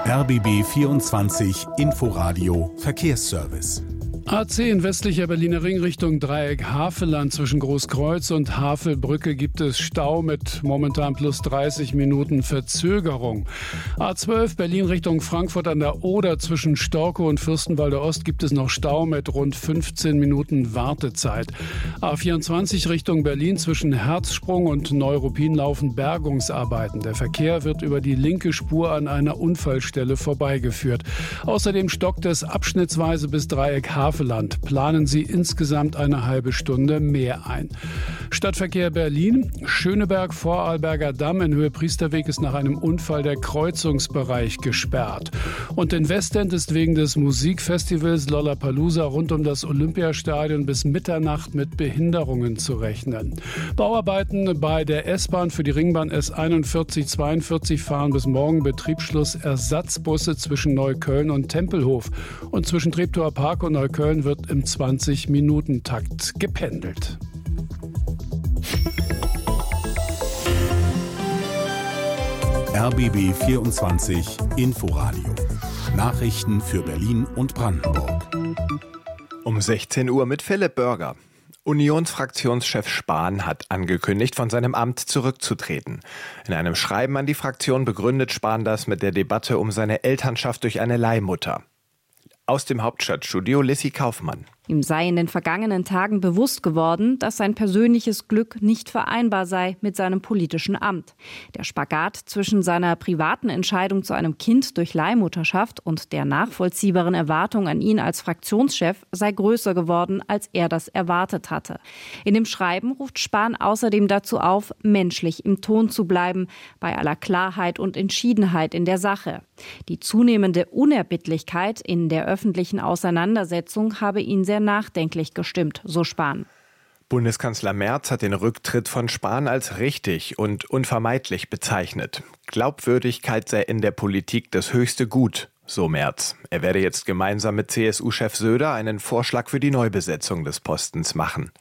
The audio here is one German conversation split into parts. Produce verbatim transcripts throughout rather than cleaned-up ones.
R B B vierundzwanzig Inforadio Verkehrsservice. A zehn westlicher Berliner Ring Richtung Dreieck Havelland zwischen Großkreuz und Havelbrücke gibt es Stau mit momentan plus dreißig Minuten Verzögerung. A zwölf Berlin Richtung Frankfurt an der Oder zwischen Storkow und Fürstenwalde Ost gibt es noch Stau mit rund fünfzehn Minuten Wartezeit. A vierundzwanzig Richtung Berlin zwischen Herzsprung und Neuruppin laufen Bergungsarbeiten. Der Verkehr wird über die linke Spur an einer Unfallstelle vorbeigeführt. Außerdem stockt es abschnittsweise bis Dreieck Havelland. Planen Sie insgesamt eine halbe Stunde mehr ein. Stadtverkehr Berlin. Schöneberg, Vorarlberger Damm in Höhe Priesterweg ist nach einem Unfall der Kreuzungsbereich gesperrt. Und in Westend ist wegen des Musikfestivals Lollapalooza rund um das Olympiastadion bis Mitternacht mit Behinderungen zu rechnen. Bauarbeiten bei der S-Bahn für die Ringbahn S einundvierzig zweiundvierzig fahren bis morgen Betriebsschluss Ersatzbusse zwischen Neukölln und Tempelhof. Und zwischen Treptower Park und Neukölln wird im zwanzig-Minuten-Takt gependelt. R B B vierundzwanzig Inforadio. Nachrichten für Berlin und Brandenburg. Um sechzehn Uhr mit Philipp Börger. Unionsfraktionschef Spahn hat angekündigt, von seinem Amt zurückzutreten. In einem Schreiben an die Fraktion begründet Spahn das mit der Debatte um seine Elternschaft durch eine Leihmutter. Aus dem Hauptstadtstudio Lissy Kaufmann. Ihm sei in den vergangenen Tagen bewusst geworden, dass sein persönliches Glück nicht vereinbar sei mit seinem politischen Amt. Der Spagat zwischen seiner privaten Entscheidung zu einem Kind durch Leihmutterschaft und der nachvollziehbaren Erwartung an ihn als Fraktionschef sei größer geworden, als er das erwartet hatte. In dem Schreiben ruft Spahn außerdem dazu auf, menschlich im Ton zu bleiben, bei aller Klarheit und Entschiedenheit in der Sache. Die zunehmende Unerbittlichkeit in der öffentlichen Auseinandersetzung habe ihn sehr nachdenklich gestimmt, so Spahn. Bundeskanzler Merz hat den Rücktritt von Spahn als richtig und unvermeidlich bezeichnet. Glaubwürdigkeit sei in der Politik das höchste Gut, so Merz. Er werde jetzt gemeinsam mit C S U-Chef Söder einen Vorschlag für die Neubesetzung des Postens machen.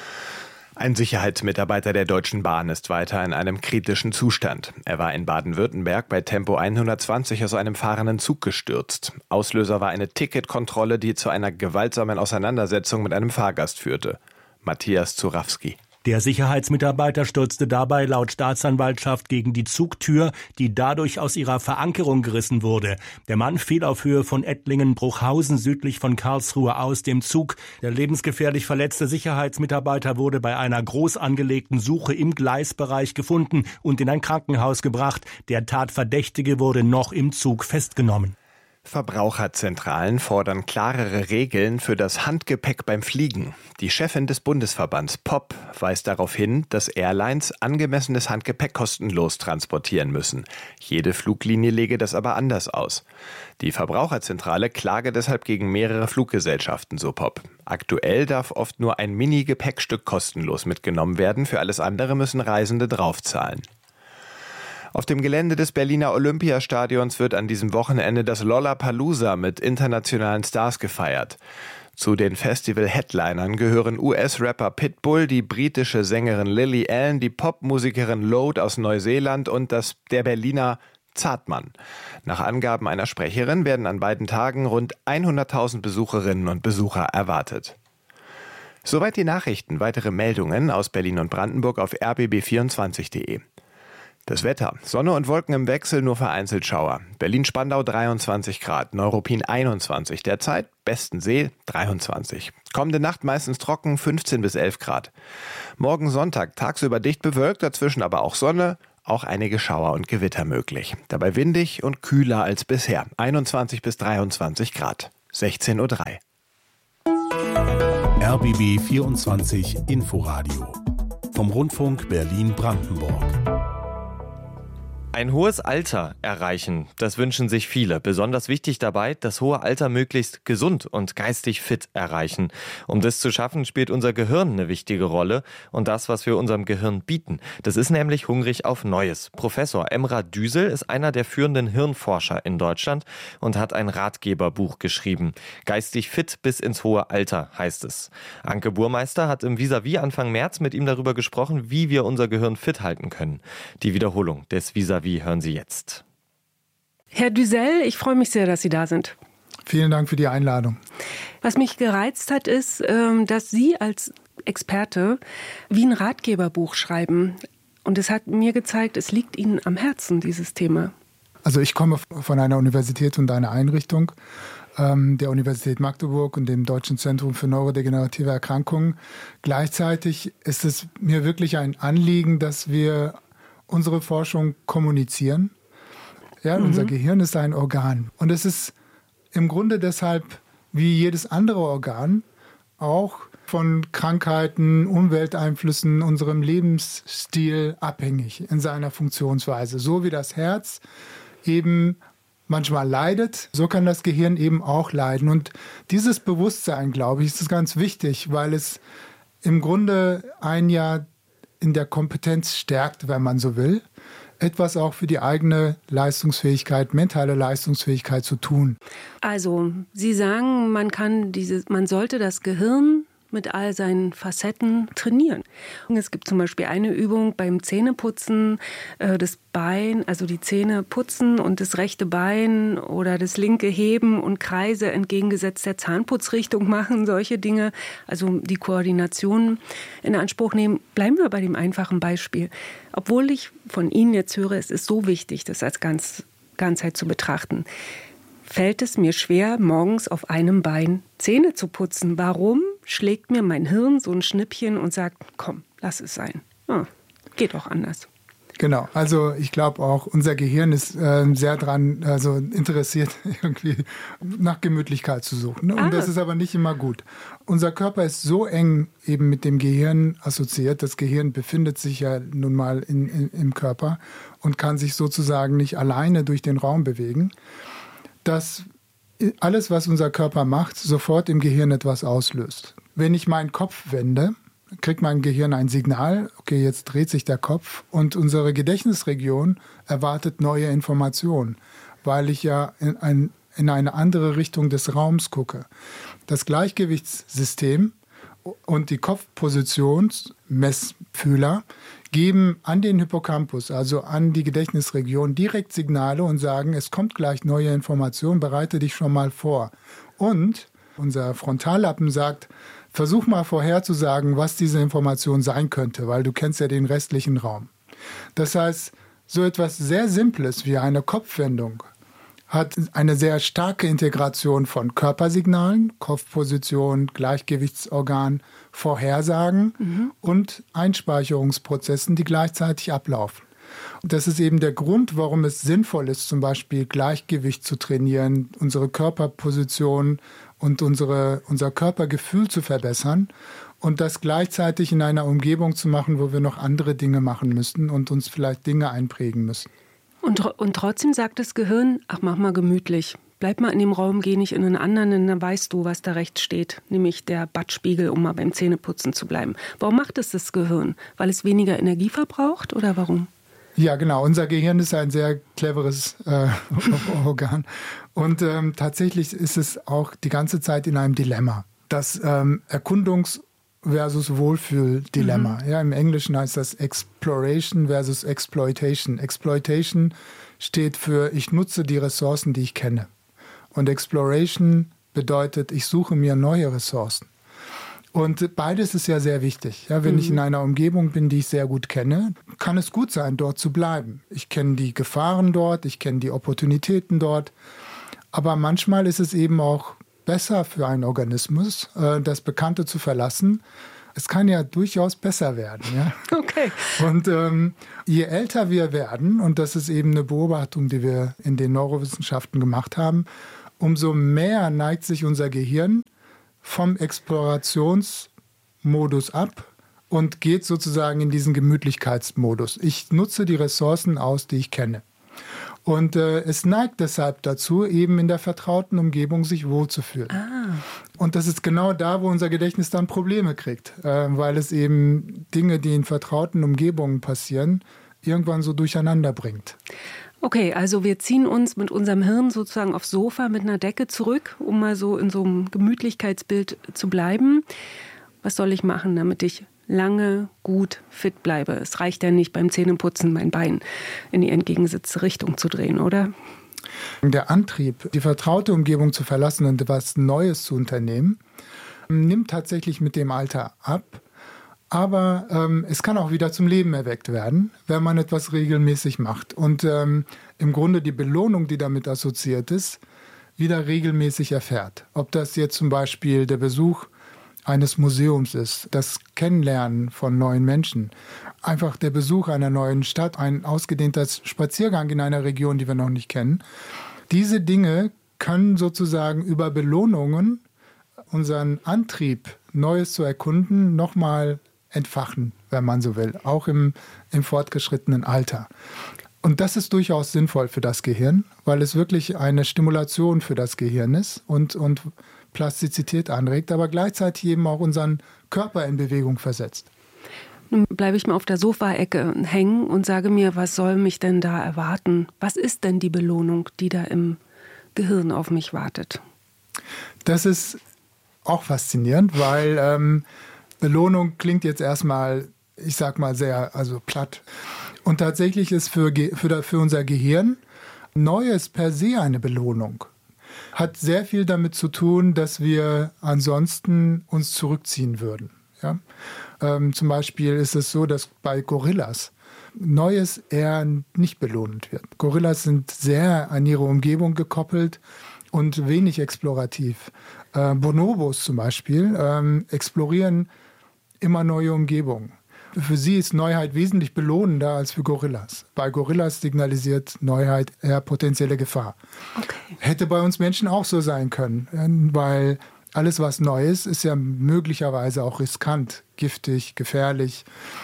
Ein Sicherheitsmitarbeiter der Deutschen Bahn ist weiter in einem kritischen Zustand. Er war in Baden-Württemberg bei Tempo hundertzwanzig aus einem fahrenden Zug gestürzt. Auslöser war eine Ticketkontrolle, die zu einer gewaltsamen Auseinandersetzung mit einem Fahrgast führte. Matthias Zurawski. Der Sicherheitsmitarbeiter stürzte dabei laut Staatsanwaltschaft gegen die Zugtür, die dadurch aus ihrer Verankerung gerissen wurde. Der Mann fiel auf Höhe von Ettlingen-Bruchhausen südlich von Karlsruhe aus dem Zug. Der lebensgefährlich verletzte Sicherheitsmitarbeiter wurde bei einer groß angelegten Suche im Gleisbereich gefunden und in ein Krankenhaus gebracht. Der Tatverdächtige wurde noch im Zug festgenommen. Verbraucherzentralen fordern klarere Regeln für das Handgepäck beim Fliegen. Die Chefin des Bundesverbands P O P weist darauf hin, dass Airlines angemessenes Handgepäck kostenlos transportieren müssen. Jede Fluglinie lege das aber anders aus. Die Verbraucherzentrale klage deshalb gegen mehrere Fluggesellschaften, so P O P. Aktuell darf oft nur ein Mini-Gepäckstück kostenlos mitgenommen werden, für alles andere müssen Reisende draufzahlen. Auf dem Gelände des Berliner Olympiastadions wird an diesem Wochenende das Lollapalooza mit internationalen Stars gefeiert. Zu den Festival-Headlinern gehören U S-Rapper Pitbull, die britische Sängerin Lily Allen, die Popmusikerin Lorde aus Neuseeland und das, der Berliner Zartmann. Nach Angaben einer Sprecherin werden an beiden Tagen rund hunderttausend Besucherinnen und Besucher erwartet. Soweit die Nachrichten. Weitere Meldungen aus Berlin und Brandenburg auf r b b vierundzwanzig punkt de. Das Wetter. Sonne und Wolken im Wechsel, nur vereinzelt Schauer. Berlin-Spandau dreiundzwanzig Grad, Neuruppin einundzwanzig. Derzeit Bestensee dreiundzwanzig. Kommende Nacht meistens trocken, fünfzehn bis elf Grad. Morgen Sonntag tagsüber dicht bewölkt, dazwischen aber auch Sonne, auch einige Schauer und Gewitter möglich. Dabei windig und kühler als bisher. einundzwanzig bis dreiundzwanzig Grad. sechzehn Uhr drei. R B B vierundzwanzig Inforadio. Vom Rundfunk Berlin-Brandenburg. Ein hohes Alter erreichen, das wünschen sich viele. Besonders wichtig dabei, das hohe Alter möglichst gesund und geistig fit erreichen. Um das zu schaffen, spielt unser Gehirn eine wichtige Rolle und das, was wir unserem Gehirn bieten. Das ist nämlich hungrig auf Neues. Professor Emrah Düsel ist einer der führenden Hirnforscher in Deutschland und hat ein Ratgeberbuch geschrieben. Geistig fit bis ins hohe Alter heißt es. Anke Burmeister hat im Vis-à-vis Anfang März mit ihm darüber gesprochen, wie wir unser Gehirn fit halten können. Die Wiederholung des Vis-à-vis hören Sie jetzt. Herr Düssel, ich freue mich sehr, dass Sie da sind. Vielen Dank für die Einladung. Was mich gereizt hat, ist, dass Sie als Experte wie ein Ratgeberbuch schreiben. Und es hat mir gezeigt, es liegt Ihnen am Herzen, dieses Thema. Also ich komme von einer Universität und einer Einrichtung, ähm, der Universität Magdeburg und dem Deutschen Zentrum für neurodegenerative Erkrankungen. Gleichzeitig ist es mir wirklich ein Anliegen, dass wir unsere Forschung kommunizieren. Ja, mhm. Unser Gehirn ist ein Organ. Und es ist im Grunde deshalb wie jedes andere Organ auch von Krankheiten, Umwelteinflüssen, unserem Lebensstil abhängig in seiner Funktionsweise. So wie das Herz eben manchmal leidet, so kann das Gehirn eben auch leiden. Und dieses Bewusstsein, glaube ich, ist ganz wichtig, weil es im Grunde ein Jahr in der Kompetenz stärkt, wenn man so will, etwas auch für die eigene Leistungsfähigkeit, mentale Leistungsfähigkeit zu tun. Also, Sie sagen, man kann diese, man sollte das Gehirn mit all seinen Facetten trainieren. Und es gibt zum Beispiel eine Übung beim Zähneputzen, äh, das Bein, also die Zähne putzen und das rechte Bein oder das linke heben und Kreise entgegengesetzt der Zahnputzrichtung machen, solche Dinge, also die Koordination in Anspruch nehmen. Bleiben wir bei dem einfachen Beispiel. Obwohl ich von Ihnen jetzt höre, es ist so wichtig, das als ganz, Ganzheit zu betrachten, fällt es mir schwer, morgens auf einem Bein Zähne zu putzen. Warum schlägt mir mein Hirn so ein Schnippchen und sagt, komm, lass es sein. Ja, geht auch anders. Genau, also ich glaube auch, unser Gehirn ist äh, sehr daran also interessiert, irgendwie nach Gemütlichkeit zu suchen. Und ah. das ist aber nicht immer gut. Unser Körper ist so eng eben mit dem Gehirn assoziiert. Das Gehirn befindet sich ja nun mal in, in, im Körper und kann sich sozusagen nicht alleine durch den Raum bewegen, dass alles, was unser Körper macht, sofort im Gehirn etwas auslöst. Wenn ich meinen Kopf wende, kriegt mein Gehirn ein Signal, okay, jetzt dreht sich der Kopf und unsere Gedächtnisregion erwartet neue Informationen, weil ich ja in, ein, in eine andere Richtung des Raums gucke. Das Gleichgewichtssystem und die Kopfpositionsmessfühler geben an den Hippocampus, also an die Gedächtnisregion, direkt Signale und sagen, es kommt gleich neue Informationen, bereite dich schon mal vor. Und unser Frontallappen sagt, versuch mal vorherzusagen, was diese Information sein könnte, weil du kennst ja den restlichen Raum. Das heißt, so etwas sehr Simples wie eine Kopfwendung hat eine sehr starke Integration von Körpersignalen, Kopfposition, Gleichgewichtsorgan, Vorhersagen mhm. und Einspeicherungsprozessen, die gleichzeitig ablaufen. Und das ist eben der Grund, warum es sinnvoll ist, zum Beispiel Gleichgewicht zu trainieren, unsere Körperposition und unsere, unser Körpergefühl zu verbessern und das gleichzeitig in einer Umgebung zu machen, wo wir noch andere Dinge machen müssen und uns vielleicht Dinge einprägen müssen. Und, und trotzdem sagt das Gehirn, ach, mach mal gemütlich. Bleib mal in dem Raum, geh nicht in einen anderen, denn dann weißt du, was da rechts steht. Nämlich der Badspiegel, um mal beim Zähneputzen zu bleiben. Warum macht es das Gehirn? Weil es weniger Energie verbraucht oder warum? Ja, genau. Unser Gehirn ist ein sehr cleveres äh, Organ. Und ähm, tatsächlich ist es auch die ganze Zeit in einem Dilemma. Das ähm, Erkundungs- versus Wohlfühl-Dilemma. Mhm. Ja, im Englischen heißt das Exploration versus Exploitation. Exploitation steht für, ich nutze die Ressourcen, die ich kenne. Und Exploration bedeutet, ich suche mir neue Ressourcen. Und beides ist ja sehr wichtig. Ja, wenn mhm. ich in einer Umgebung bin, die ich sehr gut kenne, kann es gut sein, dort zu bleiben. Ich kenne die Gefahren dort, ich kenne die Opportunitäten dort. Aber manchmal ist es eben auch besser für einen Organismus, das Bekannte zu verlassen. Es kann ja durchaus besser werden. Ja? Okay. Und ähm, je älter wir werden, und das ist eben eine Beobachtung, die wir in den Neurowissenschaften gemacht haben, umso mehr neigt sich unser Gehirn vom Explorationsmodus ab und geht sozusagen in diesen Gemütlichkeitsmodus. Ich nutze die Ressourcen aus, die ich kenne. Und äh, es neigt deshalb dazu, eben in der vertrauten Umgebung sich wohlzufühlen. Ah. Und das ist genau da, wo unser Gedächtnis dann Probleme kriegt, äh, weil es eben Dinge, die in vertrauten Umgebungen passieren, irgendwann so durcheinander bringt. Okay, also wir ziehen uns mit unserem Hirn sozusagen aufs Sofa mit einer Decke zurück, um mal so in so einem Gemütlichkeitsbild zu bleiben. Was soll ich machen, damit ich lange gut fit bleibe? Es reicht ja nicht beim Zähneputzen mein Bein in die entgegengesetzte Richtung zu drehen, oder? Der Antrieb, die vertraute Umgebung zu verlassen und etwas Neues zu unternehmen, nimmt tatsächlich mit dem Alter ab. Aber ähm, es kann auch wieder zum Leben erweckt werden, wenn man etwas regelmäßig macht. Und ähm, im Grunde die Belohnung, die damit assoziiert ist, wieder regelmäßig erfährt. Ob das jetzt zum Beispiel der Besuch eines Museums ist, das Kennenlernen von neuen Menschen, einfach der Besuch einer neuen Stadt, ein ausgedehnter Spaziergang in einer Region, die wir noch nicht kennen. Diese Dinge können sozusagen über Belohnungen unseren Antrieb, Neues zu erkunden, nochmal entfachen, wenn man so will, auch im, im fortgeschrittenen Alter. Und das ist durchaus sinnvoll für das Gehirn, weil es wirklich eine Stimulation für das Gehirn ist und, und Plastizität anregt, aber gleichzeitig eben auch unseren Körper in Bewegung versetzt. Nun bleibe ich mal auf der Sofaecke hängen und sage mir, was soll mich denn da erwarten? Was ist denn die Belohnung, die da im Gehirn auf mich wartet? Das ist auch faszinierend, weil ähm, Belohnung klingt jetzt erstmal, ich sag mal, sehr also platt. Und tatsächlich ist für, für, für unser Gehirn Neues per se eine Belohnung. Hat sehr viel damit zu tun, dass wir ansonsten uns zurückziehen würden. Ja? Ähm, zum Beispiel ist es so, dass bei Gorillas Neues eher nicht belohnend wird. Gorillas sind sehr an ihre Umgebung gekoppelt und wenig explorativ. Äh, Bonobos zum Beispiel ähm, explorieren immer neue Umgebungen. Für sie ist Neuheit wesentlich belohnender als für Gorillas. Bei Gorillas signalisiert Neuheit eher potenzielle Gefahr. Okay. Hätte bei uns Menschen auch so sein können, weil alles, was neu ist, ist ja möglicherweise auch riskant, giftig, gefährlich.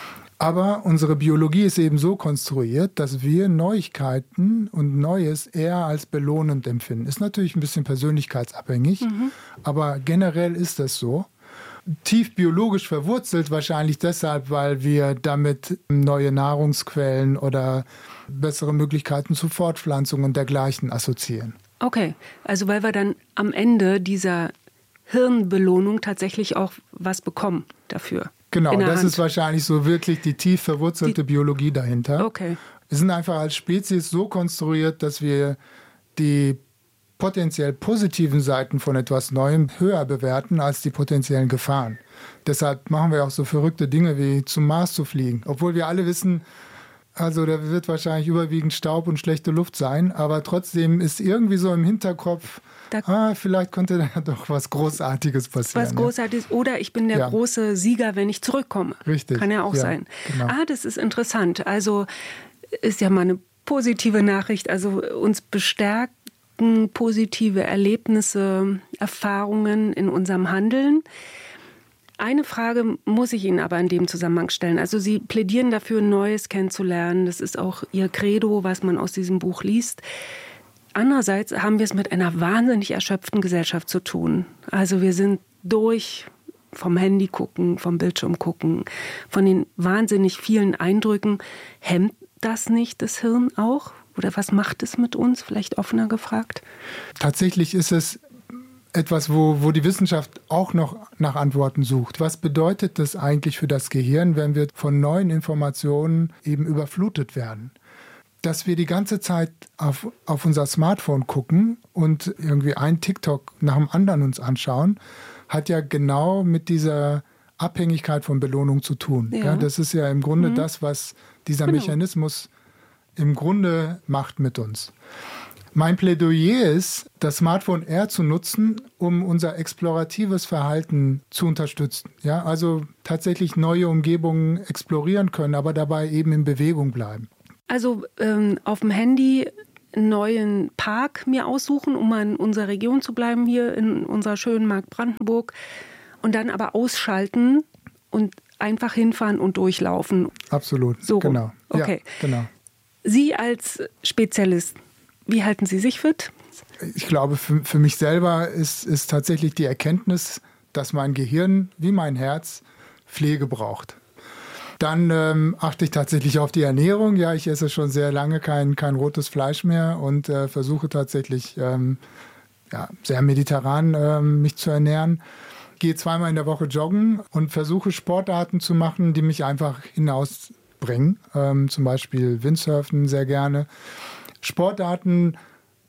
Aber unsere Biologie ist eben so konstruiert, dass wir Neuigkeiten und Neues eher als belohnend empfinden. Ist natürlich ein bisschen persönlichkeitsabhängig, mhm. aber generell ist das so. Tief biologisch verwurzelt, wahrscheinlich deshalb, weil wir damit neue Nahrungsquellen oder bessere Möglichkeiten zur Fortpflanzung und dergleichen assoziieren. Okay, also weil wir dann am Ende dieser Hirnbelohnung tatsächlich auch was bekommen dafür. Genau, das Hand. Ist wahrscheinlich so wirklich die tief verwurzelte die, Biologie dahinter. Okay. Wir sind einfach als Spezies so konstruiert, dass wir die potenziell positiven Seiten von etwas Neuem höher bewerten als die potenziellen Gefahren. Deshalb machen wir auch so verrückte Dinge wie zum Mars zu fliegen. Obwohl wir alle wissen, also da wird wahrscheinlich überwiegend Staub und schlechte Luft sein, aber trotzdem ist irgendwie so im Hinterkopf, da, ah, vielleicht könnte da doch was Großartiges passieren. Was Großartiges ja. Oder ich bin der ja. große Sieger, wenn ich zurückkomme. Richtig. Kann ja auch ja, sein. Genau. Ah, das ist interessant. Also ist ja mal eine positive Nachricht, also uns bestärkt positive Erlebnisse, Erfahrungen in unserem Handeln. Eine Frage muss ich Ihnen aber in dem Zusammenhang stellen. Also Sie plädieren dafür, Neues kennenzulernen. Das ist auch Ihr Credo, was man aus diesem Buch liest. Andererseits haben wir es mit einer wahnsinnig erschöpften Gesellschaft zu tun. Also wir sind durch vom Handy gucken, vom Bildschirm gucken, von den wahnsinnig vielen Eindrücken. Hemmt das nicht das Hirn auch? Oder was macht es mit uns? Vielleicht offener gefragt. Tatsächlich ist es etwas, wo, wo die Wissenschaft auch noch nach Antworten sucht. Was bedeutet das eigentlich für das Gehirn, wenn wir von neuen Informationen eben überflutet werden? Dass wir die ganze Zeit auf, auf unser Smartphone gucken und irgendwie ein TikTok nach dem anderen uns anschauen, hat ja genau mit dieser Abhängigkeit von Belohnung zu tun. Ja. Ja, das ist ja im Grunde mhm. das, was dieser genau. Mechanismus im Grunde macht mit uns. Mein Plädoyer ist, das Smartphone eher zu nutzen, um unser exploratives Verhalten zu unterstützen. Ja, also tatsächlich neue Umgebungen explorieren können, aber dabei eben in Bewegung bleiben. Also ähm, auf dem Handy einen neuen Park mir aussuchen, um mal in unserer Region zu bleiben, hier in unserer schönen Mark Brandenburg, und dann aber ausschalten und einfach hinfahren und durchlaufen. Absolut, so genau. Okay. Ja, genau. Sie als Spezialist, wie halten Sie sich fit? Ich glaube, für, für mich selber ist, ist tatsächlich die Erkenntnis, dass mein Gehirn wie mein Herz Pflege braucht. Dann ähm, achte ich tatsächlich auf die Ernährung. Ja, ich esse schon sehr lange kein, kein rotes Fleisch mehr und äh, versuche tatsächlich ähm, ja, sehr mediterran ähm, mich zu ernähren. Gehe zweimal in der Woche joggen und versuche Sportarten zu machen, die mich einfach hinausbringen. Ähm, zum Beispiel Windsurfen sehr gerne. Sportarten,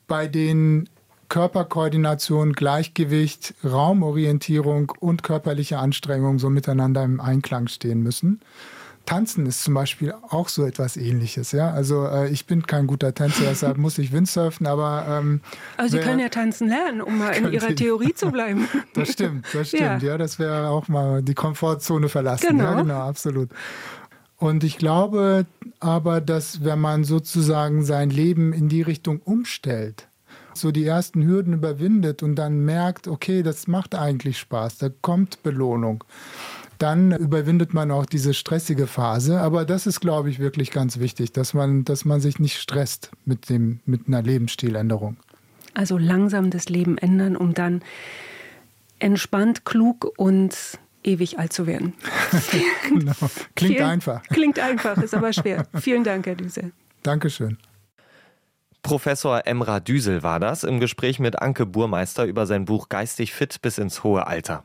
bei denen Körperkoordination, Gleichgewicht, Raumorientierung und körperliche Anstrengung so miteinander im Einklang stehen müssen. Tanzen ist zum Beispiel auch so etwas Ähnliches. Ja? Also äh, ich bin kein guter Tänzer, deshalb muss ich Windsurfen, aber... Ähm, also Sie können ja tanzen lernen, um mal in Ihrer Theorie zu bleiben. Das stimmt, das stimmt. Ja, ja das wäre auch mal die Komfortzone verlassen. Genau. Ja, genau, absolut. Und ich glaube aber, dass wenn man sozusagen sein Leben in die Richtung umstellt, so die ersten Hürden überwindet und dann merkt, okay, das macht eigentlich Spaß, da kommt Belohnung, dann überwindet man auch diese stressige Phase. Aber das ist, glaube ich, wirklich ganz wichtig, dass man, dass man sich nicht stresst mit, dem, mit einer Lebensstiländerung. Also langsam das Leben ändern, um dann entspannt, klug und ewig alt zu werden. Genau. Klingt Vielen, einfach. Klingt einfach, ist aber schwer. Vielen Dank, Herr Düsel. Dankeschön. Professor Emrah Düsel war das im Gespräch mit Anke Burmeister über sein Buch Geistig fit bis ins hohe Alter.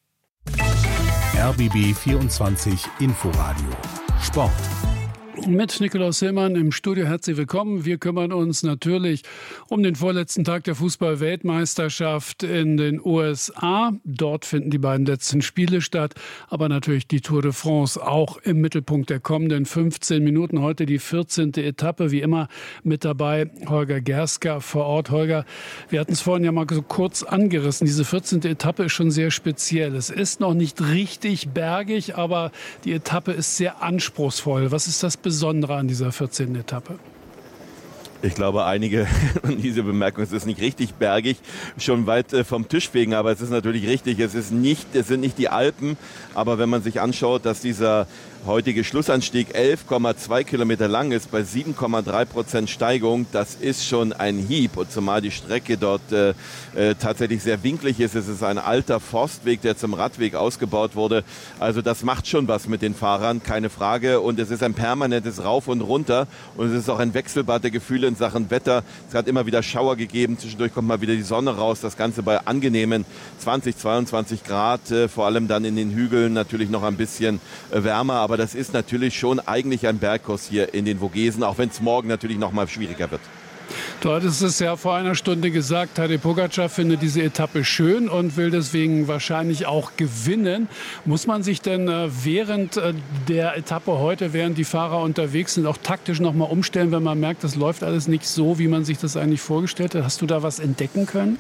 R B B vierundzwanzig Inforadio Sport. Mit Nikolaus Hillmann im Studio, herzlich willkommen. Wir kümmern uns natürlich um den vorletzten Tag der Fußball-Weltmeisterschaft in den U S A. Dort finden die beiden letzten Spiele statt, aber natürlich die Tour de France auch im Mittelpunkt der kommenden fünfzehn Minuten. Heute die vierzehnte Etappe, wie immer mit dabei Holger Gerska vor Ort. Holger, wir hatten es vorhin ja mal so kurz angerissen. Diese vierzehnte Etappe ist schon sehr speziell. Es ist noch nicht richtig bergig, aber die Etappe ist sehr anspruchsvoll. Was ist das Besondere an dieser vierzehnten Etappe? Ich glaube, einige, diese Bemerkung, es ist nicht richtig bergig, schon weit vom Tisch fegen, aber es ist natürlich richtig, es ist nicht, es sind nicht die Alpen, aber wenn man sich anschaut, dass dieser heutige Schlussanstieg elf Komma zwei Kilometer lang ist, bei sieben Komma drei Prozent Steigung, das ist schon ein Hieb. Und zumal die Strecke dort äh, äh, tatsächlich sehr winklig ist. Es ist ein alter Forstweg, der zum Radweg ausgebaut wurde. Also das macht schon was mit den Fahrern, keine Frage. Und es ist ein permanentes Rauf und Runter. Und es ist auch ein Wechselbad der Gefühle in Sachen Wetter. Es hat immer wieder Schauer gegeben. Zwischendurch kommt mal wieder die Sonne raus. Das Ganze bei angenehmen zwanzig, zweiundzwanzig Grad. Äh, vor allem dann in den Hügeln natürlich noch ein bisschen äh, wärmer. Aber das ist natürlich schon eigentlich ein Bergkurs hier in den Vogesen, auch wenn es morgen natürlich noch mal schwieriger wird. Du hattest es ja vor einer Stunde gesagt, Tadej Pogačar findet diese Etappe schön und will deswegen wahrscheinlich auch gewinnen. Muss man sich denn während der Etappe heute, während die Fahrer unterwegs sind, auch taktisch noch mal umstellen, wenn man merkt, das läuft alles nicht so, wie man sich das eigentlich vorgestellt hat? Hast du da was entdecken können?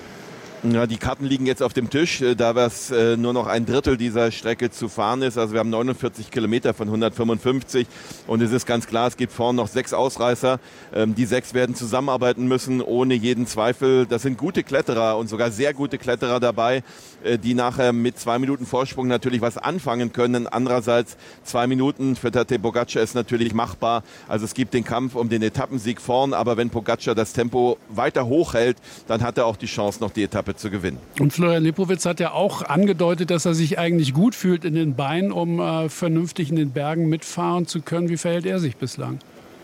Ja, die Karten liegen jetzt auf dem Tisch, da es äh, nur noch ein Drittel dieser Strecke zu fahren ist. Also wir haben neunundvierzig Kilometer von hundertfünfundfünfzig und es ist ganz klar, es gibt vorne noch sechs Ausreißer. Ähm, die sechs werden zusammenarbeiten müssen, ohne jeden Zweifel. Das sind gute Kletterer und sogar sehr gute Kletterer dabei, äh, die nachher mit zwei Minuten Vorsprung natürlich was anfangen können. Andererseits zwei Minuten für Tadej Pogačar ist natürlich machbar. Also es gibt den Kampf um den Etappensieg vorn, aber wenn Pogačar das Tempo weiter hochhält, dann hat er auch die Chance, noch die Etappe zu gewinnen. Und Florian Lipowitz hat ja auch angedeutet, dass er sich eigentlich gut fühlt in den Beinen, um äh, vernünftig in den Bergen mitfahren zu können. Wie verhält er sich bislang?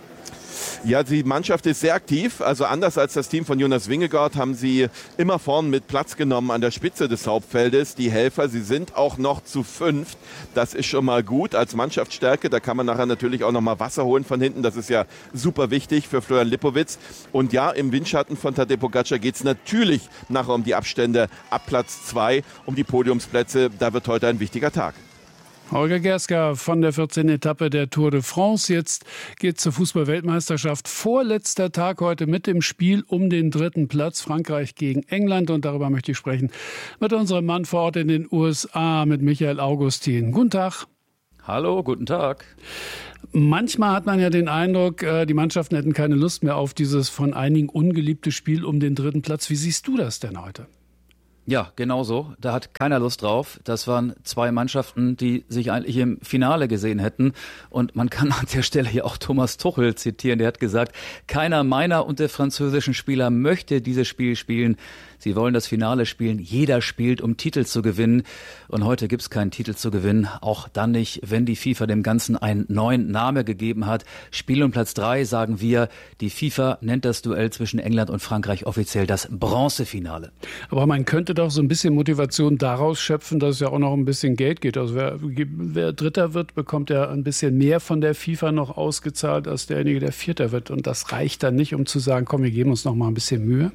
Ja, die Mannschaft ist sehr aktiv. Also anders als das Team von Jonas Vingegaard haben sie immer vorn mit Platz genommen an der Spitze des Hauptfeldes. Die Helfer, sie sind auch noch zu fünft. Das ist schon mal gut als Mannschaftsstärke. Da kann man nachher natürlich auch noch mal Wasser holen von hinten. Das ist ja super wichtig für Florian Lipowitz. Und ja, im Windschatten von Tadej Pogačar geht es natürlich nachher um die Abstände ab Platz zwei, um die Podiumsplätze. Da wird heute ein wichtiger Tag. Holger Gerska von der vierzehnten Etappe der Tour de France. Jetzt geht zur Fußball-Weltmeisterschaft. Vorletzter Tag heute mit dem Spiel um den dritten Platz. Frankreich gegen England. Und darüber möchte ich sprechen mit unserem Mann vor Ort in den U S A, mit Michael Augustin. Guten Tag. Hallo, guten Tag. Manchmal hat man ja den Eindruck, die Mannschaften hätten keine Lust mehr auf dieses von einigen ungeliebte Spiel um den dritten Platz. Wie siehst du das denn heute? Ja, genau so. Da hat keiner Lust drauf. Das waren zwei Mannschaften, die sich eigentlich im Finale gesehen hätten. Und man kann an der Stelle hier auch Thomas Tuchel zitieren. Der hat gesagt, keiner meiner und der französischen Spieler möchte dieses Spiel spielen. Sie wollen das Finale spielen. Jeder spielt, um Titel zu gewinnen. Und heute gibt's keinen Titel zu gewinnen. Auch dann nicht, wenn die FIFA dem Ganzen einen neuen Namen gegeben hat. Spiel um Platz drei, sagen wir. Die FIFA nennt das Duell zwischen England und Frankreich offiziell das Bronzefinale. Aber man könnte doch so ein bisschen Motivation daraus schöpfen, dass es ja auch noch ein bisschen Geld geht. Also wer, wer Dritter wird, bekommt ja ein bisschen mehr von der FIFA noch ausgezahlt als derjenige, der Vierter wird. Und das reicht dann nicht, um zu sagen, komm, wir geben uns noch mal ein bisschen Mühe.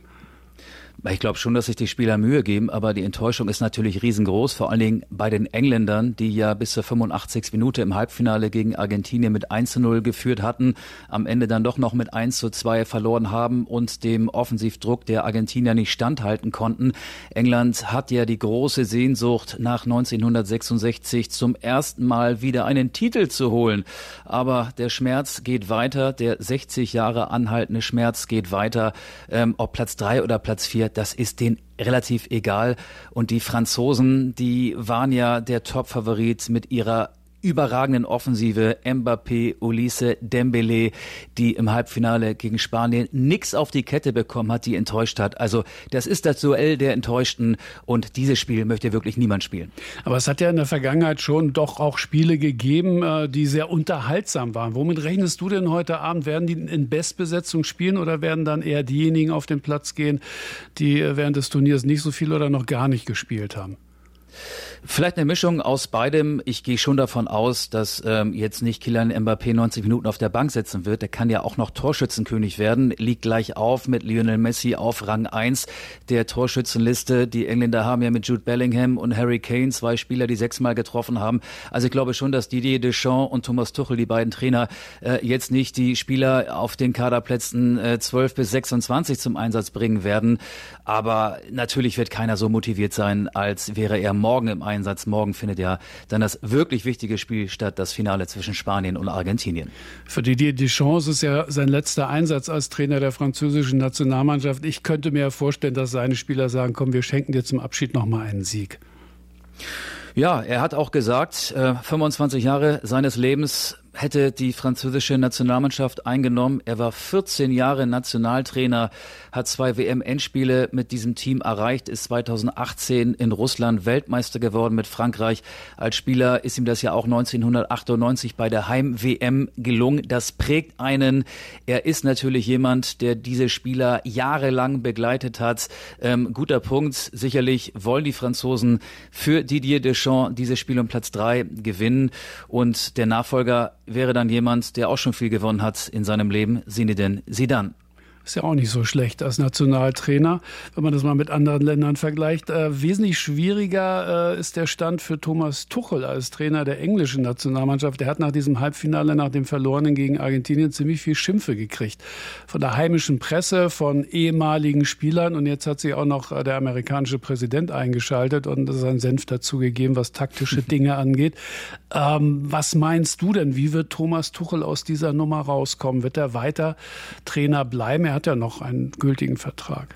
Ich glaube schon, dass sich die Spieler Mühe geben, aber die Enttäuschung ist natürlich riesengroß, vor allen Dingen bei den Engländern, die ja bis zur fünfundachtzigsten Minute im Halbfinale gegen Argentinien mit eins zu null geführt hatten, am Ende dann doch noch mit eins zu zwei verloren haben und dem Offensivdruck der Argentinier nicht standhalten konnten. England hat ja die große Sehnsucht, nach neunzehnhundertsechsundsechzig zum ersten Mal wieder einen Titel zu holen. Aber der Schmerz geht weiter, der sechzig Jahre anhaltende Schmerz geht weiter, ähm, ob Platz drei oder Platz vier. Das ist denen relativ egal. Und die Franzosen, die waren ja der Top-Favorit mit ihrer überragenden Offensive. Mbappé, Olise, Dembélé, die im Halbfinale gegen Spanien nichts auf die Kette bekommen hat, die enttäuscht hat. Also das ist das Duell der Enttäuschten und dieses Spiel möchte wirklich niemand spielen. Aber es hat ja in der Vergangenheit schon doch auch Spiele gegeben, die sehr unterhaltsam waren. Womit rechnest du denn heute Abend? Werden die in Bestbesetzung spielen oder werden dann eher diejenigen auf den Platz gehen, die während des Turniers nicht so viel oder noch gar nicht gespielt haben? Vielleicht eine Mischung aus beidem. Ich gehe schon davon aus, dass ähm, jetzt nicht Kylian Mbappé neunzig Minuten auf der Bank sitzen wird. Der kann ja auch noch Torschützenkönig werden. Liegt gleich auf mit Lionel Messi auf Rang eins der Torschützenliste. Die Engländer haben ja mit Jude Bellingham und Harry Kane zwei Spieler, die sechsmal getroffen haben. Also ich glaube schon, dass Didier Deschamps und Thomas Tuchel, die beiden Trainer, äh, jetzt nicht die Spieler auf den Kaderplätzen äh, zwölf bis sechsundzwanzig zum Einsatz bringen werden. Aber natürlich wird keiner so motiviert sein, als wäre er morgen im Einsatz. Morgen findet ja dann das wirklich wichtige Spiel statt, das Finale zwischen Spanien und Argentinien. Für Didier Deschamps ist ja sein letzter Einsatz als Trainer der französischen Nationalmannschaft. Ich könnte mir vorstellen, dass seine Spieler sagen, komm, wir schenken dir zum Abschied noch mal einen Sieg. Ja, er hat auch gesagt, äh, fünfundzwanzig Jahre seines Lebens hätte die französische Nationalmannschaft eingenommen. Er war vierzehn Jahre Nationaltrainer, hat zwei W M-Endspiele mit diesem Team erreicht, ist zweitausendachtzehn in Russland Weltmeister geworden mit Frankreich. Als Spieler ist ihm das ja auch neunzehnhundertachtundneunzig bei der Heim-W M gelungen. Das prägt einen. Er ist natürlich jemand, der diese Spieler jahrelang begleitet hat. Ähm, guter Punkt. Sicherlich wollen die Franzosen für Didier Deschamps dieses Spiel um Platz drei gewinnen. Und der Nachfolger wäre dann jemand, der auch schon viel gewonnen hat in seinem Leben, Zinedine Zidane. Ist ja auch nicht so schlecht als Nationaltrainer, wenn man das mal mit anderen Ländern vergleicht. Äh, wesentlich schwieriger äh, ist der Stand für Thomas Tuchel als Trainer der englischen Nationalmannschaft. Der hat nach diesem Halbfinale, nach dem Verlorenen gegen Argentinien, ziemlich viel Schimpfe gekriegt. Von der heimischen Presse, von ehemaligen Spielern. Und jetzt hat sich auch noch äh, der amerikanische Präsident eingeschaltet und seinen Senf dazugegeben, was taktische Dinge angeht. Ähm, was meinst du denn? Wie wird Thomas Tuchel aus dieser Nummer rauskommen? Wird er weiter Trainer bleiben? Er hat ja noch einen gültigen Vertrag.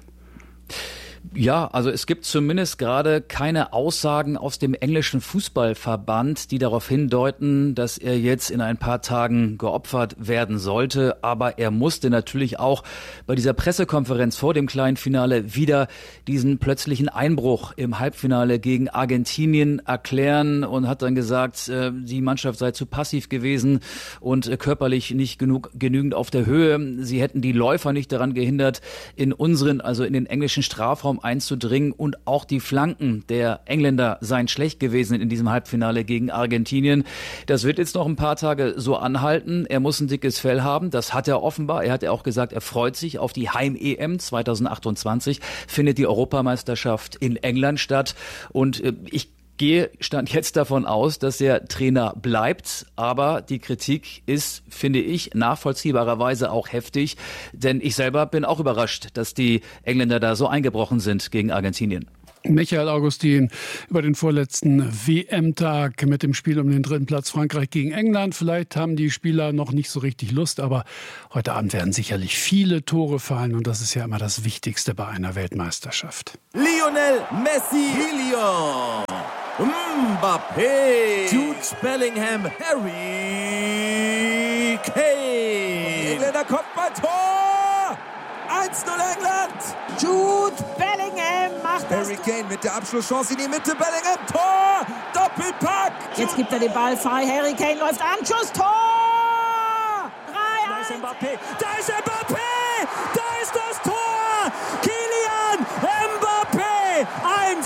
Ja, also es gibt zumindest gerade keine Aussagen aus dem englischen Fußballverband, die darauf hindeuten, dass er jetzt in ein paar Tagen geopfert werden sollte. Aber er musste natürlich auch bei dieser Pressekonferenz vor dem kleinen Finale wieder diesen plötzlichen Einbruch im Halbfinale gegen Argentinien erklären und hat dann gesagt, die Mannschaft sei zu passiv gewesen und körperlich nicht genug, genügend auf der Höhe. Sie hätten die Läufer nicht daran gehindert, in unseren, also in den englischen Strafraum einzudringen und auch die Flanken der Engländer seien schlecht gewesen in diesem Halbfinale gegen Argentinien. Das wird jetzt noch ein paar Tage so anhalten. Er muss ein dickes Fell haben. Das hat er offenbar. Er hat ja auch gesagt, er freut sich auf die Heim-E M zweitausendachtundzwanzig. Findet die Europameisterschaft in England statt. Und äh, ich gehe stand jetzt davon aus, dass er Trainer bleibt, aber die Kritik ist, finde ich, nachvollziehbarerweise auch heftig, denn ich selber bin auch überrascht, dass die Engländer da so eingebrochen sind gegen Argentinien. Michael Augustin über den vorletzten W M-Tag mit dem Spiel um den dritten Platz Frankreich gegen England. Vielleicht haben die Spieler noch nicht so richtig Lust, aber heute Abend werden sicherlich viele Tore fallen und das ist ja immer das Wichtigste bei einer Weltmeisterschaft. Lionel Messi, Kylian Mbappé, Jude Bellingham, Harry Kane. Engländer kommt bei Tor! eins null England! Jude Bellingham macht das. Harry Kane mit der Abschlusschance in die Mitte, Bellingham, Tor! Doppelpack! Jetzt gibt er den Ball frei, Harry Kane läuft an, Schuss, Tor! drei eins! Da ist Mbappé, da ist Mbappé! Da ist das Tor! Kylian Mbappé! Ein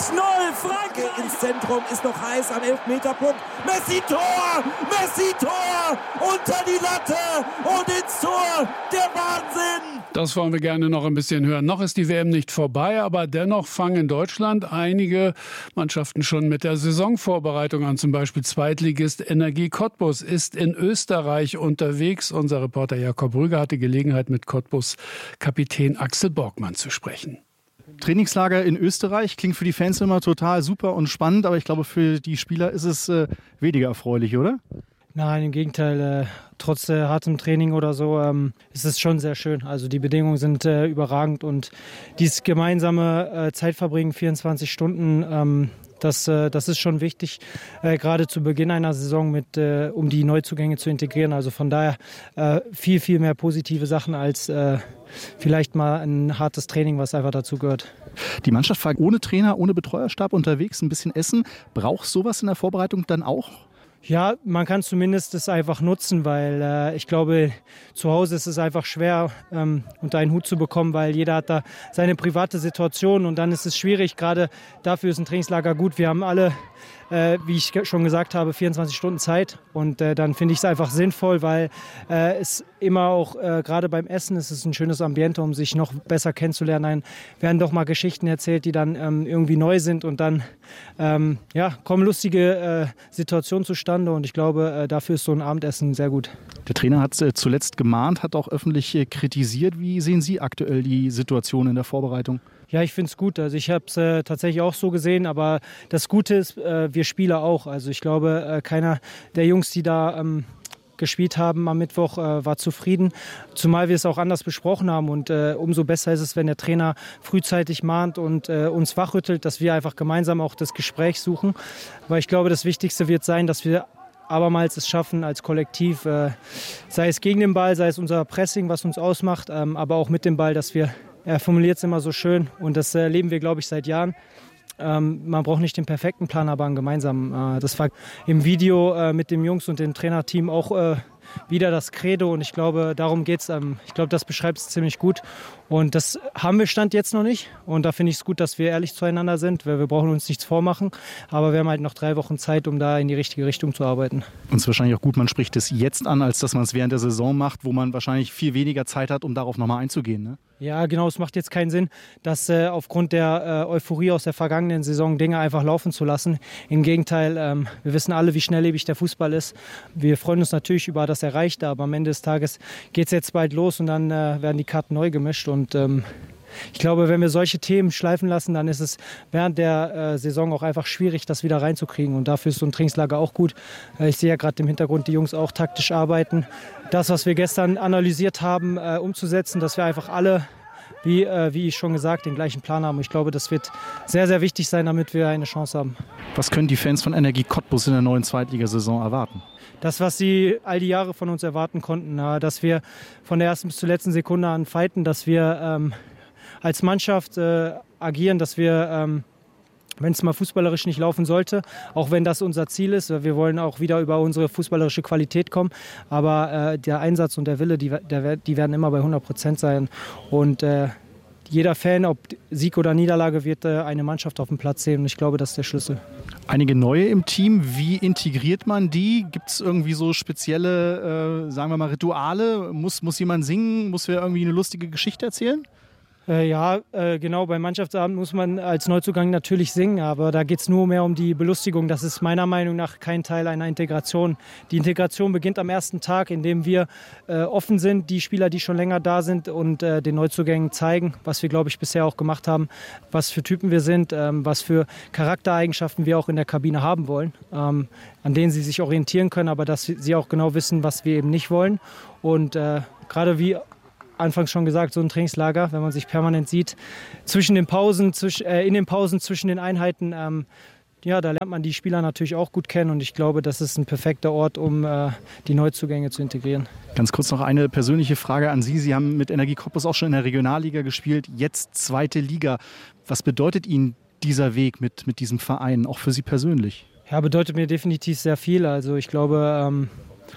Zentrum ist noch heiß am Elfmeterpunkt. Messi Tor! Messi Tor! Unter die Latte und ins Tor! Der Wahnsinn! Das wollen wir gerne noch ein bisschen hören. Noch ist die W M nicht vorbei, aber dennoch fangen in Deutschland einige Mannschaften schon mit der Saisonvorbereitung an. Zum Beispiel Zweitligist Energie Cottbus ist in Österreich unterwegs. Unser Reporter Jakob Rüger hatte Gelegenheit, mit Cottbus-Kapitän Axel Borgmann zu sprechen. Trainingslager in Österreich klingt für die Fans immer total super und spannend, aber ich glaube, für die Spieler ist es äh, weniger erfreulich, oder? Nein, im Gegenteil. Äh, trotz äh, hartem Training oder so ähm, ist es schon sehr schön. Also die Bedingungen sind äh, überragend und dieses gemeinsame äh, Zeitverbringen, vierundzwanzig Stunden, ähm, das, äh, das ist schon wichtig, äh, gerade zu Beginn einer Saison, mit, äh, um die Neuzugänge zu integrieren. Also von daher äh, viel, viel mehr positive Sachen als äh, vielleicht mal ein hartes Training, was einfach dazu gehört. Die Mannschaft war ohne Trainer, ohne Betreuerstab unterwegs, ein bisschen Essen. Braucht sowas in der Vorbereitung dann auch? Ja, man kann zumindest das einfach nutzen, weil äh, ich glaube, zu Hause ist es einfach schwer, ähm, unter einen Hut zu bekommen, weil jeder hat da seine private Situation und dann ist es schwierig. Gerade dafür ist ein Trainingslager gut. Wir haben alle, äh, wie ich schon gesagt habe, vierundzwanzig Stunden Zeit und äh, dann finde ich es einfach sinnvoll, weil äh, es immer auch, äh, gerade beim Essen, ist es ein schönes Ambiente, um sich noch besser kennenzulernen. Dann werden doch mal Geschichten erzählt, die dann ähm, irgendwie neu sind und dann ähm, ja, kommen lustige äh, Situationen zustande. Und ich glaube, dafür ist so ein Abendessen sehr gut. Der Trainer hat zuletzt gemahnt, hat auch öffentlich kritisiert. Wie sehen Sie aktuell die Situation in der Vorbereitung? Ja, ich finde es gut. Also ich habe es äh, tatsächlich auch so gesehen. Aber das Gute ist, äh, wir Spieler auch. Also ich glaube, äh, keiner der Jungs, die da ähm, gespielt haben am Mittwoch, äh, war zufrieden, zumal wir es auch anders besprochen haben und äh, umso besser ist es, wenn der Trainer frühzeitig mahnt und äh, uns wachrüttelt, dass wir einfach gemeinsam auch das Gespräch suchen, weil ich glaube, das Wichtigste wird sein, dass wir abermals es schaffen als Kollektiv, äh, sei es gegen den Ball, sei es unser Pressing, was uns ausmacht, ähm, aber auch mit dem Ball, dass wir, er formuliert es immer so schön und das äh, leben wir, glaube ich, seit Jahren. Ähm, man braucht nicht den perfekten Plan, aber einen gemeinsamen. Äh, das war im Video äh, mit dem Jungs und dem Trainerteam auch äh, wieder das Credo und ich glaube, darum geht es. Ähm, ich glaube, das beschreibt es ziemlich gut und das haben wir Stand jetzt noch nicht und da finde ich es gut, dass wir ehrlich zueinander sind, weil wir brauchen uns nichts vormachen, aber wir haben halt noch drei Wochen Zeit, um da in die richtige Richtung zu arbeiten. Und es ist wahrscheinlich auch gut, man spricht es jetzt an, als dass man es während der Saison macht, wo man wahrscheinlich viel weniger Zeit hat, um darauf nochmal einzugehen, ne? Ja, genau. Es macht jetzt keinen Sinn, dass äh, aufgrund der äh, Euphorie aus der vergangenen Saison Dinge einfach laufen zu lassen. Im Gegenteil, ähm, wir wissen alle, wie schnelllebig der Fußball ist. Wir freuen uns natürlich über das Erreichte, aber am Ende des Tages geht es jetzt bald los und dann äh, werden die Karten neu gemischt. Und ähm, ich glaube, wenn wir solche Themen schleifen lassen, dann ist es während der äh, Saison auch einfach schwierig, das wieder reinzukriegen. Und dafür ist so ein Trainingslager auch gut. Äh, ich sehe ja gerade im Hintergrund die Jungs auch taktisch arbeiten. Das, was wir gestern analysiert haben, äh, umzusetzen, dass wir einfach alle, wie, äh, wie ich schon gesagt, den gleichen Plan haben. Ich glaube, das wird sehr, sehr wichtig sein, damit wir eine Chance haben. Was können die Fans von Energie Cottbus in der neuen Zweitligasaison erwarten? Das, was sie all die Jahre von uns erwarten konnten, äh, dass wir von der ersten bis zur letzten Sekunde an fighten, dass wir ähm, als Mannschaft äh, agieren, dass wir, ähm, wenn es mal fußballerisch nicht laufen sollte, auch wenn das unser Ziel ist, wir wollen auch wieder über unsere fußballerische Qualität kommen, aber äh, der Einsatz und der Wille, die, der, die werden immer bei hundert Prozent sein und äh, jeder Fan, ob Sieg oder Niederlage, wird äh, eine Mannschaft auf dem Platz sehen und ich glaube, das ist der Schlüssel. Einige neue im Team, wie integriert man die? Gibt es irgendwie so spezielle, äh, sagen wir mal, Rituale? Muss, muss jemand singen? Muss wer irgendwie eine lustige Geschichte erzählen? Äh, ja, äh, genau, beim Mannschaftsabend muss man als Neuzugang natürlich singen, aber da geht es nur mehr um die Belustigung. Das ist meiner Meinung nach kein Teil einer Integration. Die Integration beginnt am ersten Tag, indem wir äh, offen sind, die Spieler, die schon länger da sind und äh, den Neuzugängen zeigen, was wir, glaube ich, bisher auch gemacht haben, was für Typen wir sind, ähm, was für Charaktereigenschaften wir auch in der Kabine haben wollen, ähm, an denen sie sich orientieren können, aber dass sie auch genau wissen, was wir eben nicht wollen. Und äh, gerade wie anfangs schon gesagt, so ein Trainingslager, wenn man sich permanent sieht, zwischen den Pausen, zwisch, äh, in den Pausen zwischen den Einheiten, ähm, ja, da lernt man die Spieler natürlich auch gut kennen und ich glaube, das ist ein perfekter Ort, um äh, die Neuzugänge zu integrieren. Ganz kurz noch eine persönliche Frage an Sie. Sie haben mit Energie Cottbus auch schon in der Regionalliga gespielt, jetzt zweite Liga. Was bedeutet Ihnen dieser Weg mit, mit diesem Verein, auch für Sie persönlich? Ja, bedeutet mir definitiv sehr viel. Also ich glaube, ähm,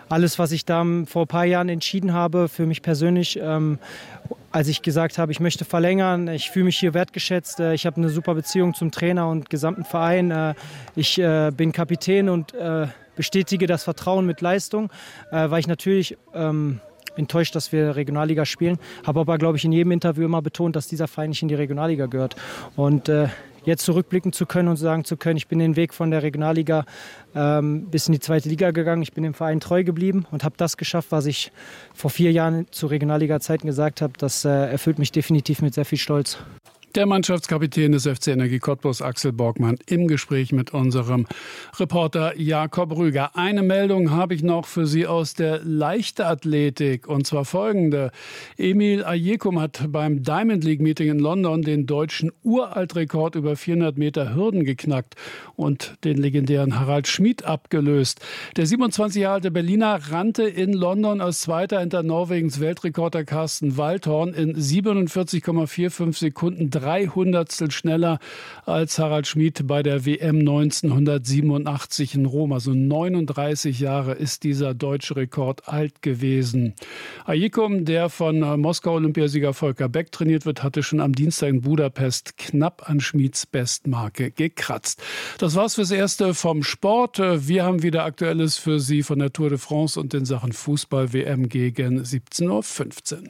alles, was ich da vor ein paar Jahren entschieden habe, für mich persönlich, ähm, als ich gesagt habe, ich möchte verlängern, ich fühle mich hier wertgeschätzt, äh, ich habe eine super Beziehung zum Trainer und gesamten Verein, äh, ich äh, bin Kapitän und äh, bestätige das Vertrauen mit Leistung, äh, weil ich natürlich ähm, enttäuscht, dass wir Regionalliga spielen, habe aber, glaube ich, in jedem Interview immer betont, dass dieser Verein nicht in die Regionalliga gehört. Und äh, jetzt zurückblicken zu können und sagen zu können, ich bin den Weg von der Regionalliga ähm, bis in die zweite Liga gegangen, ich bin dem Verein treu geblieben und habe das geschafft, was ich vor vier Jahren zu Regionalliga-Zeiten gesagt habe. Das äh, erfüllt mich definitiv mit sehr viel Stolz. Der Mannschaftskapitän des F C Energie Cottbus, Axel Borgmann, im Gespräch mit unserem Reporter Jakob Rüger. Eine Meldung habe ich noch für Sie aus der Leichtathletik, und zwar folgende. Emil Ajekum hat beim Diamond League Meeting in London den deutschen Uraltrekord über vierhundert Meter Hürden geknackt und den legendären Harald Schmid abgelöst. Der siebenundzwanzig Jahre alte Berliner rannte in London als Zweiter hinter Norwegens Weltrekorder Carsten Waldhorn in siebenundvierzig Komma fünfundvierzig Sekunden, drei Hundertstel schneller als Harald Schmid bei der W M neunzehnhundertsiebenundachtzig in Rom. Also neununddreißig Jahre ist dieser deutsche Rekord alt gewesen. Ajekum, der von Moskau-Olympiasieger Volker Beck trainiert wird, hatte schon am Dienstag in Budapest knapp an Schmids Bestmarke gekratzt. Das war's fürs Erste vom Sport. Wir haben wieder Aktuelles für Sie von der Tour de France und in Sachen Fußball-W M gegen siebzehn Uhr fünfzehn.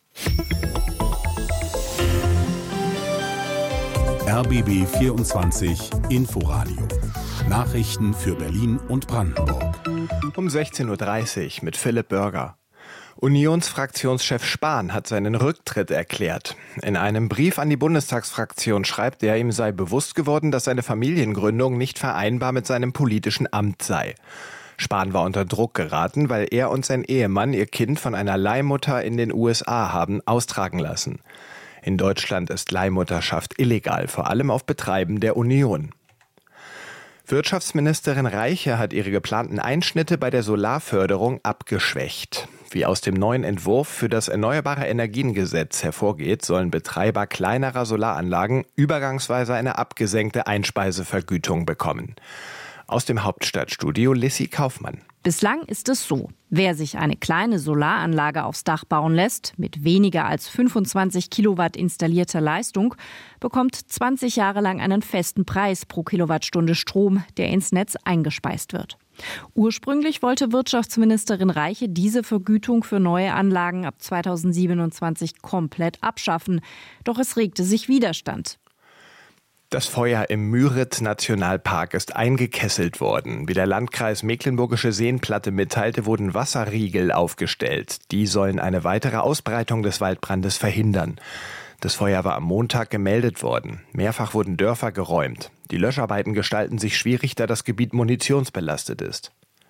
R B B vierundzwanzig Inforadio. Nachrichten für Berlin und Brandenburg. Um sechzehn Uhr dreißig mit Philipp Bürger. Unionsfraktionschef Spahn hat seinen Rücktritt erklärt. In einem Brief an die Bundestagsfraktion schreibt er, ihm sei bewusst geworden, dass seine Familiengründung nicht vereinbar mit seinem politischen Amt sei. Spahn war unter Druck geraten, weil er und sein Ehemann ihr Kind von einer Leihmutter in den U S A haben austragen lassen. In Deutschland ist Leihmutterschaft illegal, vor allem auf Betreiben der Union. Wirtschaftsministerin Reiche hat ihre geplanten Einschnitte bei der Solarförderung abgeschwächt. Wie aus dem neuen Entwurf für das Erneuerbare Energiengesetz hervorgeht, sollen Betreiber kleinerer Solaranlagen übergangsweise eine abgesenkte Einspeisevergütung bekommen. Aus dem Hauptstadtstudio Lissy Kaufmann. Bislang ist es so: Wer sich eine kleine Solaranlage aufs Dach bauen lässt, mit weniger als fünfundzwanzig Kilowatt installierter Leistung, bekommt zwanzig Jahre lang einen festen Preis pro Kilowattstunde Strom, der ins Netz eingespeist wird. Ursprünglich wollte Wirtschaftsministerin Reiche diese Vergütung für neue Anlagen ab zweitausendsiebenundzwanzig komplett abschaffen. Doch es regte sich Widerstand. Das Feuer im Müritz-Nationalpark ist eingekesselt worden. Wie der Landkreis Mecklenburgische Seenplatte mitteilte, wurden Wasserriegel aufgestellt. Die sollen eine weitere Ausbreitung des Waldbrandes verhindern. Das Feuer war am Montag gemeldet worden. Mehrfach wurden Dörfer geräumt. Die Löscharbeiten gestalten sich schwierig, da das Gebiet munitionsbelastet ist.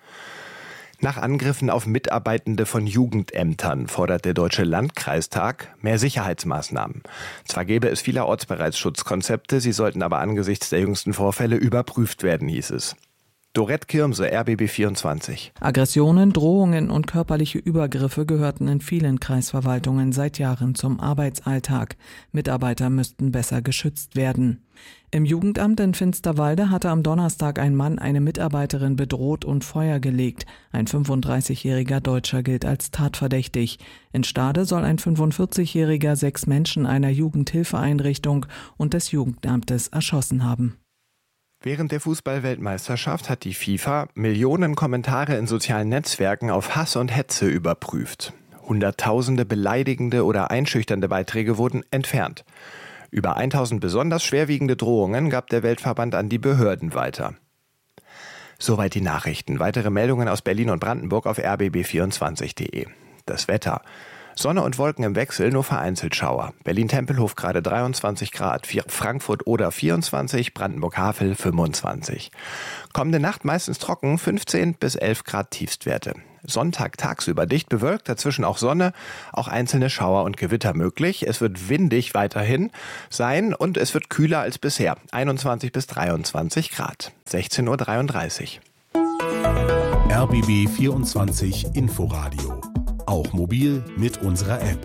Nach Angriffen auf Mitarbeitende von Jugendämtern fordert der Deutsche Landkreistag mehr Sicherheitsmaßnahmen. Zwar gäbe es vielerorts bereits Schutzkonzepte, sie sollten aber angesichts der jüngsten Vorfälle überprüft werden, hieß es. Dorette Kirmse, R B B vierundzwanzig. Aggressionen, Drohungen und körperliche Übergriffe gehörten in vielen Kreisverwaltungen seit Jahren zum Arbeitsalltag. Mitarbeiter müssten besser geschützt werden. Im Jugendamt in Finsterwalde hatte am Donnerstag ein Mann eine Mitarbeiterin bedroht und Feuer gelegt. Ein fünfunddreißigjähriger Deutscher gilt als tatverdächtig. In Stade soll ein fünfundvierzigjähriger sechs Menschen einer Jugendhilfeeinrichtung und des Jugendamtes erschossen haben. Während der Fußball-Weltmeisterschaft hat die FIFA Millionen Kommentare in sozialen Netzwerken auf Hass und Hetze überprüft. Hunderttausende beleidigende oder einschüchternde Beiträge wurden entfernt. Über tausend besonders schwerwiegende Drohungen gab der Weltverband an die Behörden weiter. Soweit die Nachrichten. Weitere Meldungen aus Berlin und Brandenburg auf r b b vierundzwanzig punkt de. Das Wetter. Sonne und Wolken im Wechsel, nur vereinzelt Schauer. Berlin-Tempelhof gerade dreiundzwanzig Grad, Frankfurt-Oder vierundzwanzig, Brandenburg-Havel fünfundzwanzig. Kommende Nacht meistens trocken, fünfzehn bis elf Grad Tiefstwerte. Sonntag tagsüber dicht bewölkt, dazwischen auch Sonne, auch einzelne Schauer und Gewitter möglich. Es wird windig weiterhin sein und es wird kühler als bisher, einundzwanzig bis dreiundzwanzig Grad. sechzehn Uhr dreiunddreißig. R B B vierundzwanzig Inforadio. Auch mobil mit unserer App.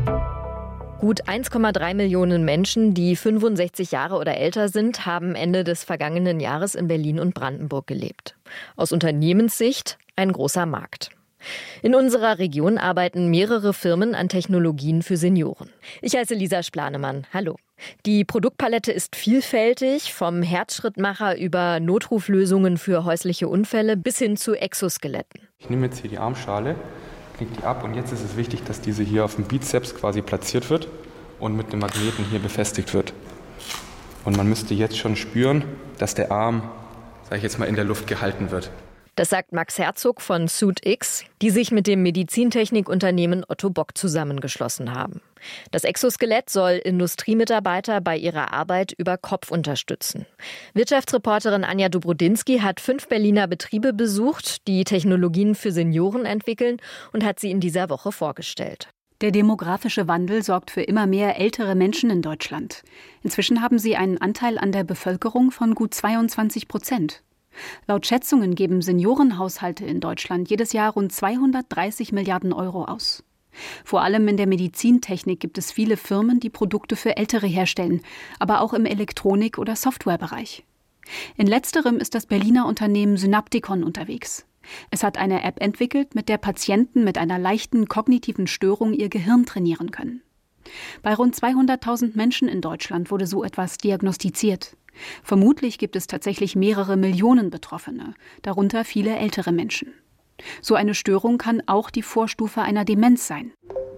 Gut eins Komma drei Millionen Menschen, die fünfundsechzig Jahre oder älter sind, haben Ende des vergangenen Jahres in Berlin und Brandenburg gelebt. Aus Unternehmenssicht ein großer Markt. In unserer Region arbeiten mehrere Firmen an Technologien für Senioren. Ich heiße Lisa Splanemann. Hallo. Die Produktpalette ist vielfältig, vom Herzschrittmacher über Notruflösungen für häusliche Unfälle bis hin zu Exoskeletten. Ich nehme jetzt hier die Armschale, knicke die ab und jetzt ist es wichtig, dass diese hier auf dem Bizeps quasi platziert wird und mit dem Magneten hier befestigt wird. Und man müsste jetzt schon spüren, dass der Arm, sage ich jetzt mal, in der Luft gehalten wird. Das sagt Max Herzog von SuitX, die sich mit dem Medizintechnikunternehmen Otto Bock zusammengeschlossen haben. Das Exoskelett soll Industriemitarbeiter bei ihrer Arbeit über Kopf unterstützen. Wirtschaftsreporterin Anja Dobrodinsky hat fünf Berliner Betriebe besucht, die Technologien für Senioren entwickeln, und hat sie in dieser Woche vorgestellt. Der demografische Wandel sorgt für immer mehr ältere Menschen in Deutschland. Inzwischen haben sie einen Anteil an der Bevölkerung von gut zweiundzwanzig Prozent. Laut Schätzungen geben Seniorenhaushalte in Deutschland jedes Jahr rund zweihundertdreißig Milliarden Euro aus. Vor allem in der Medizintechnik gibt es viele Firmen, die Produkte für Ältere herstellen, aber auch im Elektronik- oder Softwarebereich. In letzterem ist das Berliner Unternehmen Synapticon unterwegs. Es hat eine App entwickelt, mit der Patienten mit einer leichten kognitiven Störung ihr Gehirn trainieren können. Bei rund zweihunderttausend Menschen in Deutschland wurde so etwas diagnostiziert. Vermutlich gibt es tatsächlich mehrere Millionen Betroffene, darunter viele ältere Menschen. So eine Störung kann auch die Vorstufe einer Demenz sein.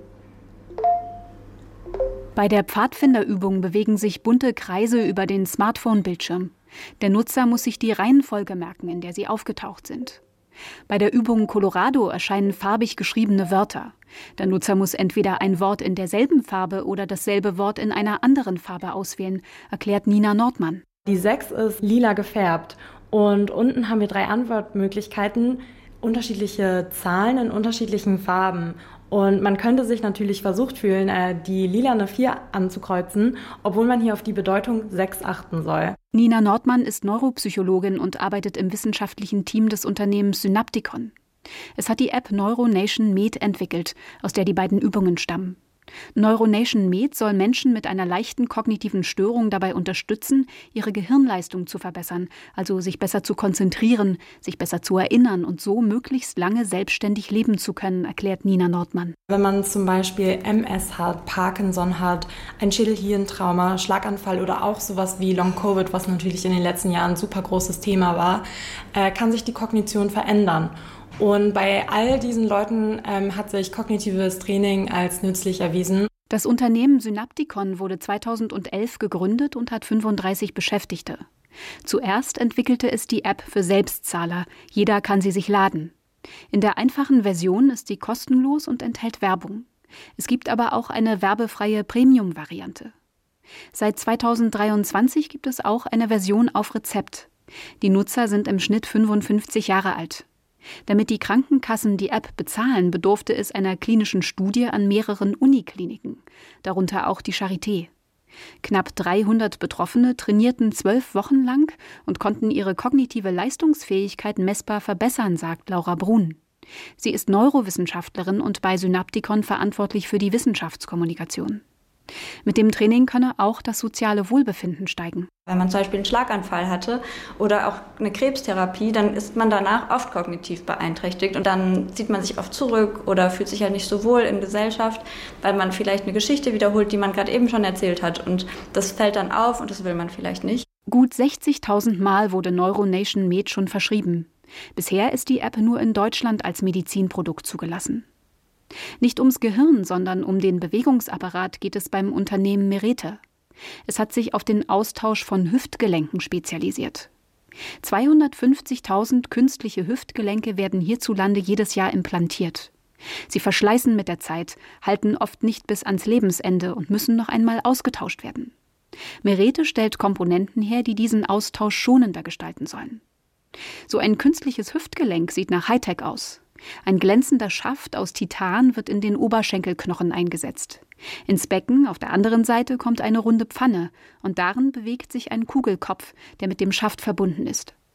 Bei der Pfadfinderübung bewegen sich bunte Kreise über den Smartphone-Bildschirm. Der Nutzer muss sich die Reihenfolge merken, in der sie aufgetaucht sind. Bei der Übung Colorado erscheinen farbig geschriebene Wörter. Der Nutzer muss entweder ein Wort in derselben Farbe oder dasselbe Wort in einer anderen Farbe auswählen, erklärt Nina Nordmann. Die sechs ist lila gefärbt und unten haben wir drei Antwortmöglichkeiten, unterschiedliche Zahlen in unterschiedlichen Farben. Und man könnte sich natürlich versucht fühlen, die lilane vier anzukreuzen, obwohl man hier auf die Bedeutung sechs achten soll. Nina Nordmann ist Neuropsychologin und arbeitet im wissenschaftlichen Team des Unternehmens Synapticon. Es hat die App Neuronation Med entwickelt, aus der die beiden Übungen stammen. Neuronation Med soll Menschen mit einer leichten kognitiven Störung dabei unterstützen, ihre Gehirnleistung zu verbessern, also sich besser zu konzentrieren, sich besser zu erinnern und so möglichst lange selbstständig leben zu können, erklärt Nina Nordmann. Wenn man zum Beispiel M S hat, Parkinson hat, ein Schädelhirntrauma, Schlaganfall oder auch sowas wie Long-Covid, was natürlich in den letzten Jahren ein super großes Thema war, äh, kann sich die Kognition verändern. Und bei all diesen Leuten ähm, hat sich kognitives Training als nützlich erwiesen. Das Unternehmen Synapticon wurde zweitausendelf gegründet und hat fünfunddreißig Beschäftigte. Zuerst entwickelte es die App für Selbstzahler. Jeder kann sie sich laden. In der einfachen Version ist sie kostenlos und enthält Werbung. Es gibt aber auch eine werbefreie Premium-Variante. Seit zweitausenddreiundzwanzig gibt es auch eine Version auf Rezept. Die Nutzer sind im Schnitt fünfundfünfzig Jahre alt. Damit die Krankenkassen die App bezahlen, bedurfte es einer klinischen Studie an mehreren Unikliniken, darunter auch die Charité. Knapp dreihundert Betroffene trainierten zwölf Wochen lang und konnten ihre kognitive Leistungsfähigkeit messbar verbessern, sagt Laura Brun. Sie ist Neurowissenschaftlerin und bei Synapticon verantwortlich für die Wissenschaftskommunikation. Mit dem Training könne auch das soziale Wohlbefinden steigen. Wenn man zum Beispiel einen Schlaganfall hatte oder auch eine Krebstherapie, dann ist man danach oft kognitiv beeinträchtigt und dann zieht man sich oft zurück oder fühlt sich halt nicht so wohl in Gesellschaft, weil man vielleicht eine Geschichte wiederholt, die man gerade eben schon erzählt hat, und das fällt dann auf und das will man vielleicht nicht. Gut sechzigtausend Mal wurde Neuronation Med schon verschrieben. Bisher ist die App nur in Deutschland als Medizinprodukt zugelassen. Nicht ums Gehirn, sondern um den Bewegungsapparat geht es beim Unternehmen Merete. Es hat sich auf den Austausch von Hüftgelenken spezialisiert. zweihundertfünfzigtausend künstliche Hüftgelenke werden hierzulande jedes Jahr implantiert. Sie verschleißen mit der Zeit, halten oft nicht bis ans Lebensende und müssen noch einmal ausgetauscht werden. Merete stellt Komponenten her, die diesen Austausch schonender gestalten sollen. So ein künstliches Hüftgelenk sieht nach Hightech aus. Ein glänzender Schaft aus Titan wird in den Oberschenkelknochen eingesetzt. Ins Becken auf der anderen Seite kommt eine runde Pfanne und darin bewegt sich ein Kugelkopf, der mit dem Schaft verbunden ist.